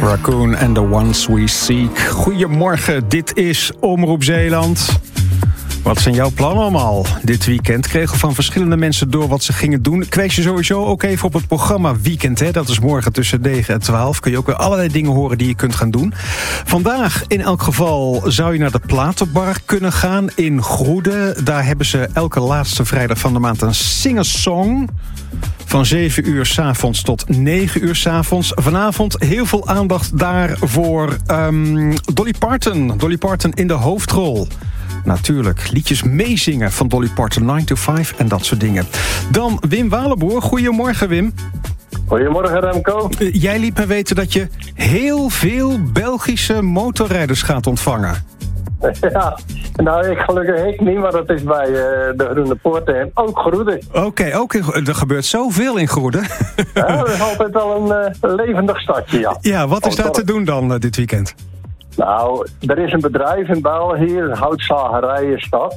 Raccoon and the Ones We Seek. Goedemorgen, dit is Omroep Zeeland. Wat zijn jouw plannen allemaal? Dit weekend kregen we van verschillende mensen door wat ze gingen doen. Ik wijs je sowieso ook even op het programma Weekend. Hè? Dat is morgen tussen 9 en 12. Kun je ook weer allerlei dingen horen die je kunt gaan doen. Vandaag in elk geval zou je naar de Platenbar kunnen gaan in Groede. Daar hebben ze elke laatste vrijdag van de maand een sing-a-song. Van 7 uur 's avonds tot 9 uur 's avonds. Vanavond heel veel aandacht daar voor Dolly Parton. Dolly Parton in de hoofdrol. Natuurlijk, liedjes meezingen van Dolly Parton, 9 to 5 en dat soort dingen. Dan Wim Walenboer. Goedemorgen, Wim. Goedemorgen, Remco. Jij liet me weten dat je heel veel Belgische motorrijders gaat ontvangen. Ja, nou, gelukkig niet, maar dat is bij de Groene Poorten en ook Groede. Oké, er gebeurt zoveel in Groede. Ja, dat is altijd wel een levendig stadje, ja. Ja, wat is daar te doen dan dit weekend? Nou, er is een bedrijf in België, een houtzagerij is dat,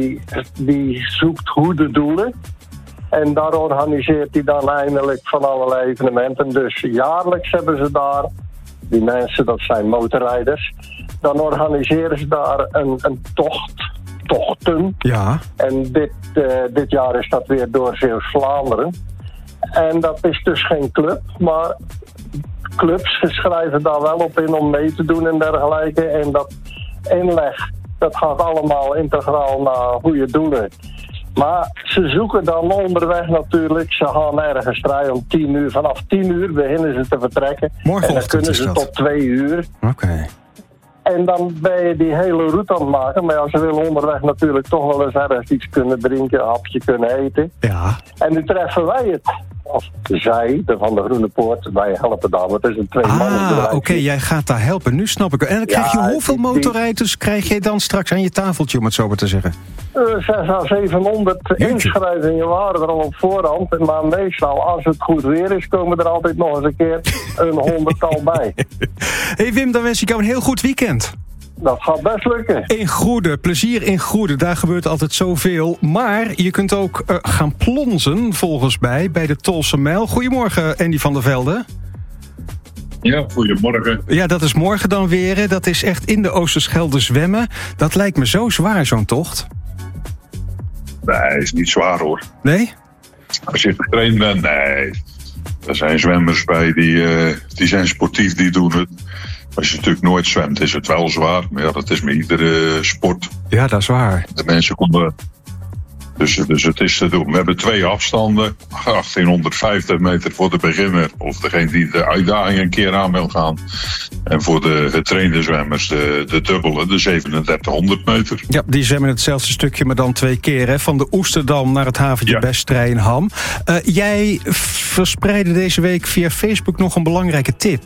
die zoekt goede doelen. En daar organiseert hij dan eindelijk van allerlei evenementen. Dus jaarlijks hebben ze daar, die mensen, dat zijn motorrijders, dan organiseren ze daar een tochten. Ja. En dit jaar is dat weer door Zeeuws-Vlaanderen. En dat is dus geen club, maar clubs schrijven daar wel op in om mee te doen en dergelijke. En dat inleg, dat gaat allemaal integraal naar goede doelen. Maar ze zoeken dan onderweg natuurlijk. Ze gaan ergens rijden om 10 uur. Vanaf 10 uur beginnen ze te vertrekken. En dan kunnen ze tot 2 uur. Oké. En dan ben je die hele route aan het maken. Maar ja, ze willen onderweg natuurlijk toch wel eens ergens iets kunnen drinken, een hapje kunnen eten. Ja. En nu treffen wij het. Of zij, van de Groene Poort, wij helpen daar. Het is een 2-mannenbedrijf. Oké, jij gaat daar helpen. Nu snap ik. En dan krijg je hoeveel motorrijders krijg je dan straks aan je tafeltje, om het zo maar te zeggen? 600 à 700 inschrijvingen waren er al op voorhand. Maar meestal, als het goed weer is, komen er altijd nog eens een keer een 100-tal bij. Hey Wim, dan wens ik jou een heel goed weekend. Dat gaat best lukken. In Groede, plezier in Groede. Daar gebeurt altijd zoveel. Maar je kunt ook gaan plonzen, volgens mij, bij de Tolse Mijl. Goedemorgen, Andy van der Velde. Ja, goedemorgen. Ja, dat is morgen dan weer. Hè. Dat is echt in de Oosterschelde zwemmen. Dat lijkt me zo zwaar, zo'n tocht. Nee, is niet zwaar hoor. Nee? Als je getraind bent, nee. Er zijn zwemmers bij die zijn sportief, die doen het. Als je natuurlijk nooit zwemt, is het wel zwaar. Maar ja, dat is met iedere sport. Ja, dat is waar. De mensen komen. Dus het is te doen. We hebben 2 afstanden. 1850 meter voor de beginner. Of degene die de uitdaging een keer aan wil gaan. En voor de getrainde zwemmers de dubbele, de 3700 meter. Ja, die zwemmen hetzelfde stukje, maar dan 2 keer. Hè? Van de Oesterdam naar het haventje Bestrij in Ham. Jij verspreidde deze week via Facebook nog een belangrijke tip.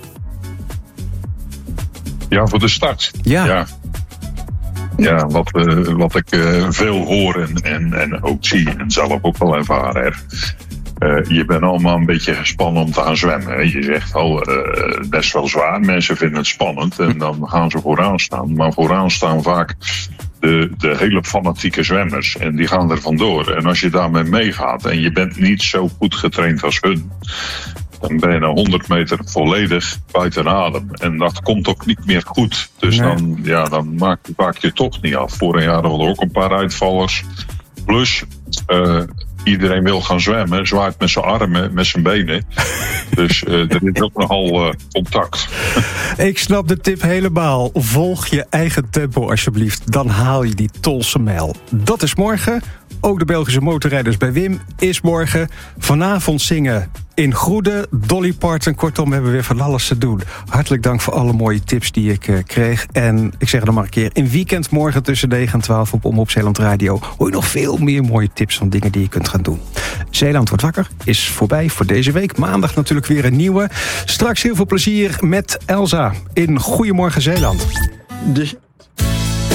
Ja, voor de start. Ja. Ja, wat ik veel hoor en ook zie en zelf ook wel ervaren. Je bent allemaal een beetje gespannen om te gaan zwemmen. Je zegt best wel zwaar. Mensen vinden het spannend en dan gaan ze vooraan staan. Maar vooraan staan vaak de hele fanatieke zwemmers. En die gaan er vandoor. En als je daarmee meegaat en je bent niet zo goed getraind als hun, dan ben je na 100 meter volledig buiten adem. En dat komt ook niet meer goed. Dus dan maak je toch niet af. Vorig jaar hadden we ook een paar uitvallers. Plus, iedereen wil gaan zwemmen. Zwaait met zijn armen, met zijn benen. Dus er is ook nogal contact. Ik snap de tip helemaal. Volg je eigen tempo alsjeblieft. Dan haal je die Tolse Mijl. Dat is morgen. Ook de Belgische motorrijders bij Wim is morgen. Vanavond zingen in Groede, Dolly Parton. Kortom, we hebben weer van alles te doen. Hartelijk dank voor alle mooie tips die ik kreeg. En ik zeg het nog maar een keer. In weekend morgen tussen 9 en 12 op Omroep Zeeland Radio hoor je nog veel meer mooie tips van dingen die je kunt gaan doen. Zeeland wordt wakker is voorbij voor deze week. Maandag natuurlijk weer een nieuwe. Straks heel veel plezier met Elsa in Goedemorgen Zeeland.